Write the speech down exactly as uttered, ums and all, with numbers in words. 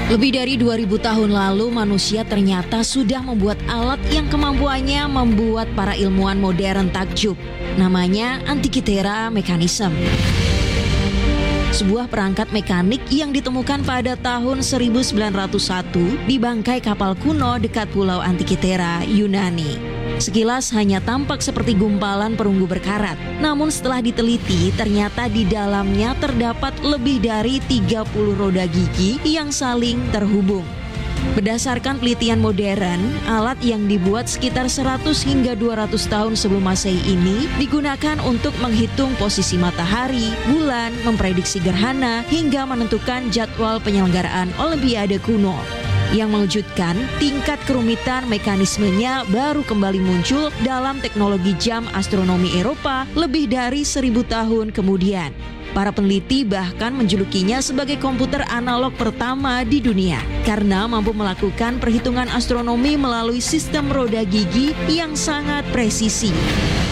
Lebih dari dua ribu tahun lalu, manusia ternyata sudah membuat alat yang kemampuannya membuat para ilmuwan modern takjub. Namanya Antikythera mechanism. Sebuah perangkat mekanik yang ditemukan pada tahun seribu sembilan ratus satu di bangkai kapal kuno dekat pulau Antikythera, Yunani. Sekilas hanya tampak seperti gumpalan perunggu berkarat. Namun setelah diteliti, ternyata di dalamnya terdapat lebih dari tiga puluh roda gigi yang saling terhubung. Berdasarkan penelitian modern, alat yang dibuat sekitar seratus hingga dua ratus tahun sebelum Masehi ini digunakan untuk menghitung posisi matahari, bulan, memprediksi gerhana, hingga menentukan jadwal penyelenggaraan Olimpiade kuno. Yang mengejutkan, tingkat kerumitan mekanismenya baru kembali muncul dalam teknologi jam astronomi Eropa lebih dari seribu tahun kemudian. Para peneliti bahkan menjulukinya sebagai komputer analog pertama di dunia karena mampu melakukan perhitungan astronomi melalui sistem roda gigi yang sangat presisi.